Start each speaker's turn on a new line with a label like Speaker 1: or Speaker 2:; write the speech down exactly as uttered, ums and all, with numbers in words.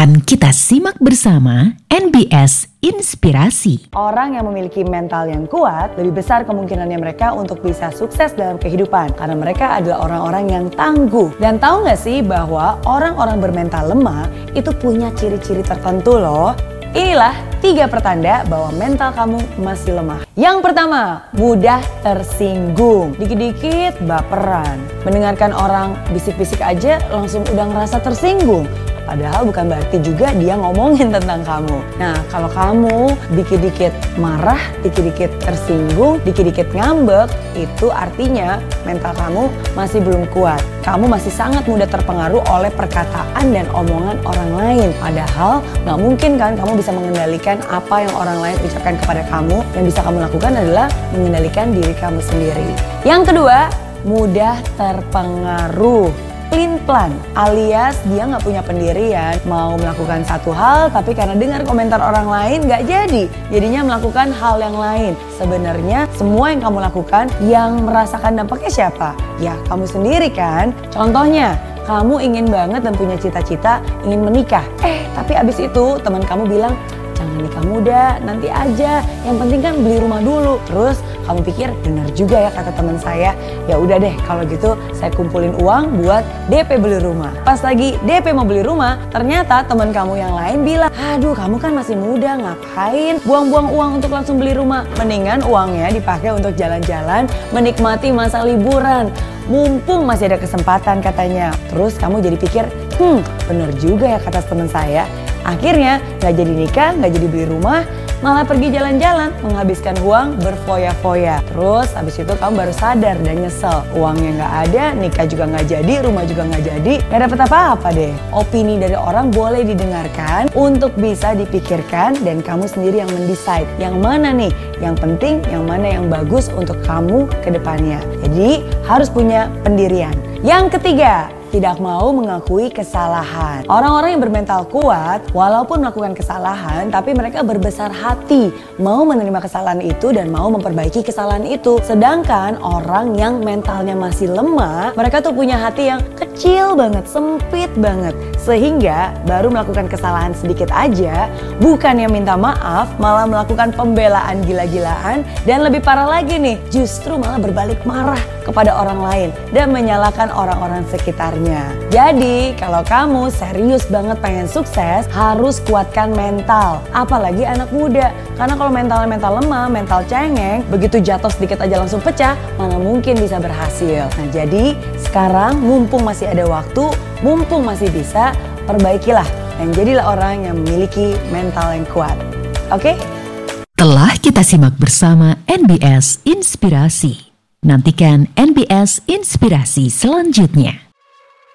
Speaker 1: Dan kita simak bersama N B S Inspirasi.
Speaker 2: Orang yang memiliki mental yang kuat, lebih besar kemungkinannya mereka untuk bisa sukses dalam kehidupan. Karena mereka adalah orang-orang yang tangguh. Dan tahu gak sih bahwa orang-orang bermental lemah itu punya ciri-ciri tertentu loh. Inilah tiga pertanda bahwa mental kamu masih lemah. Yang pertama, mudah tersinggung. Dikit-dikit baperan. Mendengarkan orang bisik-bisik aja langsung udah ngerasa tersinggung. Padahal bukan berarti juga dia ngomongin tentang kamu. Nah, kalau kamu dikit-dikit marah, dikit-dikit tersinggung, dikit-dikit ngambek, itu artinya mental kamu masih belum kuat. Kamu masih sangat mudah terpengaruh oleh perkataan dan omongan orang lain. Padahal nggak mungkin kan kamu bisa mengendalikan apa yang orang lain ucapkan kepada kamu. Yang bisa kamu lakukan adalah mengendalikan diri kamu sendiri. Yang kedua, mudah terpengaruh. Pelin-pelan, alias dia nggak punya pendirian, mau melakukan satu hal tapi karena dengar komentar orang lain nggak jadi, jadinya melakukan hal yang lain. Sebenarnya semua yang kamu lakukan yang merasakan dampaknya siapa? Ya kamu sendiri kan. Contohnya, kamu ingin banget dan punya cita-cita ingin menikah, eh tapi abis itu teman kamu bilang, jangan nikah muda, nanti aja. Yang penting kan beli rumah dulu. Terus kamu pikir benar juga ya kata teman saya. Ya udah deh kalau gitu saya kumpulin uang buat D P beli rumah. Pas lagi D P mau beli rumah, ternyata teman kamu yang lain bilang, aduh kamu kan masih muda, ngapain buang-buang uang untuk langsung beli rumah. Mendingan uangnya dipakai untuk jalan-jalan, menikmati masa liburan. Mumpung masih ada kesempatan katanya. Terus kamu jadi pikir, hmm bener juga ya kata teman saya. Akhirnya gak jadi nikah, gak jadi beli rumah, malah pergi jalan-jalan, menghabiskan uang berfoya-foya. Terus habis itu kamu baru sadar dan nyesel. Uangnya gak ada, nikah juga gak jadi, rumah juga gak jadi, gak dapet apa-apa deh. Opini dari orang boleh didengarkan untuk bisa dipikirkan dan kamu sendiri yang mendecide. Yang mana nih yang penting, yang mana yang bagus untuk kamu ke depannya. Jadi harus punya pendirian. Yang ketiga, tidak mau mengakui kesalahan. Orang-orang yang bermental kuat, walaupun melakukan kesalahan, tapi mereka berbesar hati, mau menerima kesalahan itu dan mau memperbaiki kesalahan itu. Sedangkan orang yang mentalnya masih lemah, mereka tuh punya hati yang kecil banget, sempit banget. Sehingga baru melakukan kesalahan sedikit aja, bukannya minta maaf, malah melakukan pembelaan gila-gilaan. Dan lebih parah lagi nih, justru malah berbalik marah kepada orang lain dan menyalahkan orang-orang sekitar. Jadi kalau kamu serius banget pengen sukses, harus kuatkan mental. Apalagi anak muda. Karena kalau mentalnya mental lemah, mental cengeng, begitu jatuh sedikit aja langsung pecah, mana mungkin bisa berhasil. Nah jadi sekarang mumpung masih ada waktu, mumpung masih bisa, perbaikilah. Dan jadilah orang yang memiliki mental yang kuat. Oke?
Speaker 1: Telah kita simak bersama N B S Inspirasi. Nantikan N B S Inspirasi selanjutnya.